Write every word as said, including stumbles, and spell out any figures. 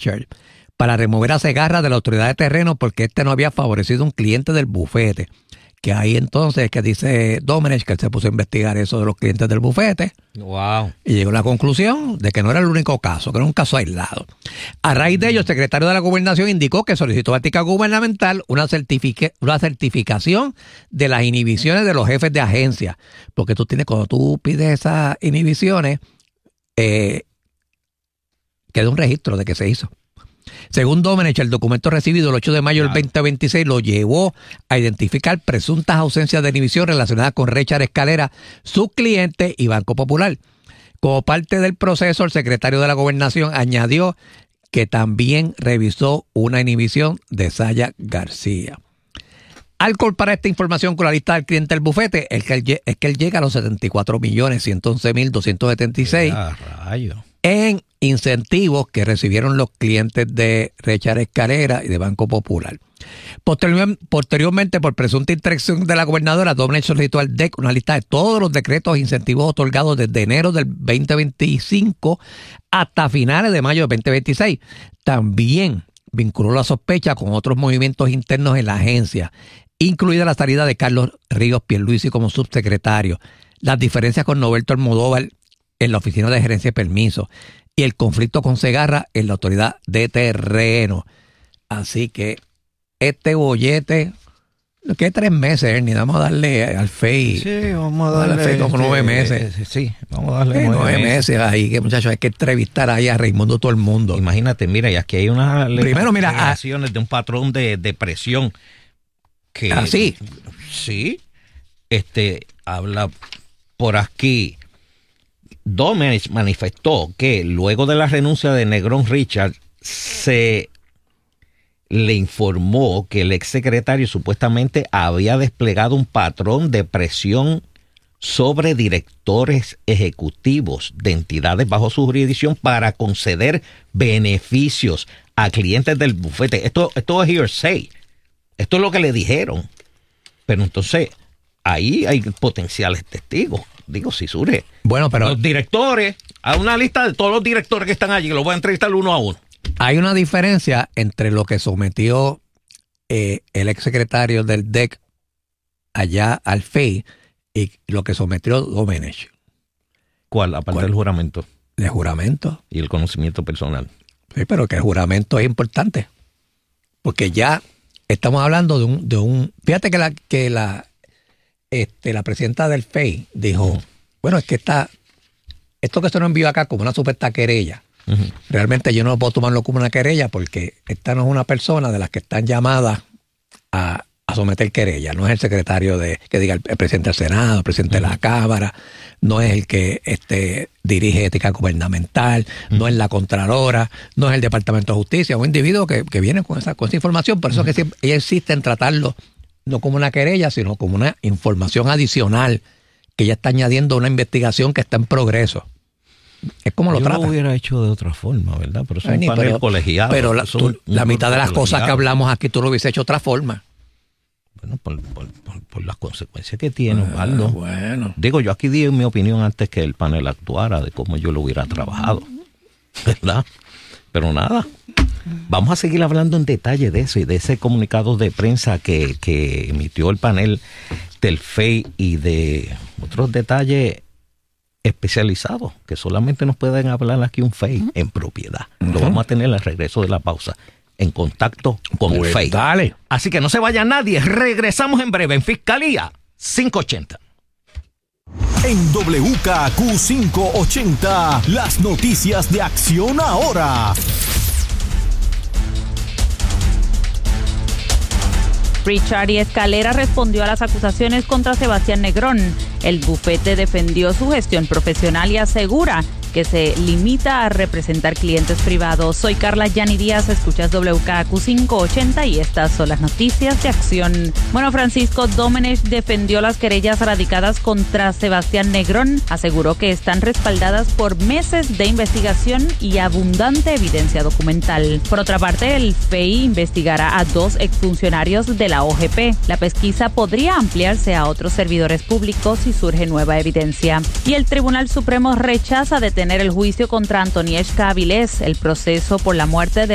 Richard para remover a Segarra de la autoridad de terreno porque este no había favorecido a un cliente del bufete. Que ahí entonces que dice Domenech que él se puso a investigar eso de los clientes del bufete. Wow. Y llegó a la conclusión de que no era el único caso, que era un caso aislado. A raíz de ello, el secretario de la Gobernación indicó que solicitó a ética gubernamental una, certifique, una certificación de las inhibiciones de los jefes de agencia. Porque tú tienes, cuando tú pides esas inhibiciones, eh, queda un registro de que se hizo. Según Domenech, el documento recibido el ocho de mayo del veinte veintiséis lo llevó a identificar presuntas ausencias de inhibición relacionadas con Richard Escalera, su cliente y Banco Popular. Como parte del proceso, el secretario de la Gobernación añadió que también revisó una inhibición de Saya García. Al comparar esta información con la lista del cliente del bufete, es que él, es que él llega a los setenta y cuatro millones ciento once mil doscientos setenta y seis en incentivos que recibieron los clientes de Richard Escalera y de Banco Popular. Posterior, posteriormente, por presunta interacción de la gobernadora, Domenech solicitó al D E C una lista de todos los decretos e incentivos otorgados desde enero del veinte veinticinco hasta finales de mayo del veinte veintiséis. También vinculó la sospecha con otros movimientos internos en la agencia, incluida la salida de Carlos Ríos Pierluisi como subsecretario, las diferencias con Novelto Almodóvar en la Oficina de Gerencia de Permisos y el conflicto con Segarra en la Autoridad de Terreno. Así que este bollete, que tres meses, ni vamos a darle al F E I. Sí, vamos a darle, darle F E I como este, nueve meses. Eh, sí, vamos a darle sí, nueve, nueve meses. meses ahí, que muchachos, hay que entrevistar ahí a Raimundo todo el mundo. Imagínate, mira, y aquí hay unas Primero, mira, declaraciones de un patrón de depresión que ¿Ah, sí? Sí, este, habla por aquí. Domenech manifestó que luego de la renuncia de Negrón Richard se le informó que el exsecretario supuestamente había desplegado un patrón de presión sobre directores ejecutivos de entidades bajo su jurisdicción para conceder beneficios a clientes del bufete. Esto, esto es hearsay. Esto es lo que le dijeron. Pero entonces, ahí hay potenciales testigos. Digo, si surge. Bueno, pero los directores, hay una lista de todos los directores que están allí, que los voy a entrevistar uno a uno. Hay una diferencia entre lo que sometió eh, el exsecretario del D E C allá al F E I y lo que sometió Domenech. ¿Cuál? Aparte ¿Cuál? del juramento. ¿El juramento? Y el conocimiento personal. Sí, pero que el juramento es importante. Porque ya estamos hablando de un... De un fíjate que la... Que la Este, la presidenta del F E I dijo, uh-huh. bueno, es que está, esto que se nos envió acá como una supuesta querella, uh-huh. realmente yo no puedo tomarlo como una querella porque esta no es una persona de las que están llamadas a, a someter querella, no es el secretario de, que diga el, el presidente del Senado, el presidente uh-huh. de la Cámara, no es el que este, dirige ética gubernamental, uh-huh. no es la Contralora, no es el Departamento de Justicia, es un individuo que, que viene con esa, con esa información, por eso uh-huh. es que siempre, ella insiste en tratarlo no como una querella, sino como una información adicional que ella está añadiendo a una investigación que está en progreso. Es como lo Yo trata. Yo lo hubiera hecho de otra forma, ¿verdad? Pero es un Ay, panel pero, colegiado. Pero la, tú, la mitad de las colegiado. cosas que hablamos aquí tú lo hubiese hecho de otra forma. Bueno, por, por, por, por las consecuencias que tiene, Osvaldo. Ah, bueno. Digo, yo aquí di mi opinión antes que el panel actuara de cómo yo lo hubiera trabajado, ¿verdad? Pero nada. Vamos a seguir hablando en detalle de eso y de ese comunicado de prensa que, que emitió el panel del F E I y de otros detalles especializados que solamente nos pueden hablar aquí un F E I uh-huh. en propiedad. Uh-huh. Lo vamos a tener al regreso de la pausa en contacto con pues el F E I. Dale. Así que no se vaya nadie. Regresamos en breve en Fiscalía quinientos ochenta. En W K Q quinientos ochenta, las noticias de Acción Ahora. Richard Escalera respondió a las acusaciones contra Sebastián Negrón. El bufete defendió su gestión profesional y asegura que se limita a representar clientes privados. Soy Carla Yani Díaz, escuchas W K Q quinientos ochenta y estas son las noticias de Acción. Bueno, Francisco Domenech defendió las querellas radicadas contra Sebastián Negrón. Aseguró que están respaldadas por meses de investigación y abundante evidencia documental. Por otra parte, el F E I investigará a dos exfuncionarios de la O G P. La pesquisa podría ampliarse a otros servidores públicos si surge nueva evidencia. Y el Tribunal Supremo rechaza detener el juicio contra Antonieshka Avilés. El proceso por la muerte de